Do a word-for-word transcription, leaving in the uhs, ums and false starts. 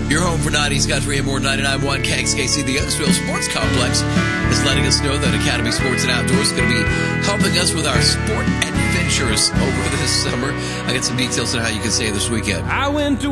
Your home for nineties country and more. Ninety-nine point one K X K C. The Youngsville Sports Complex is letting us know that Academy Sports and Outdoors is going to be helping us with our sport adventures over this summer. I got some details on how you can save this weekend. I went to